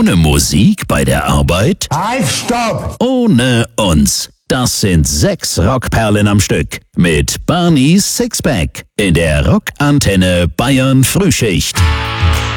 Ohne Musik bei der Arbeit? Halt, stopp! Ohne uns. Das sind 6 Rockperlen am Stück mit Barneys Sixpack in der Rockantenne Bayern Frühschicht.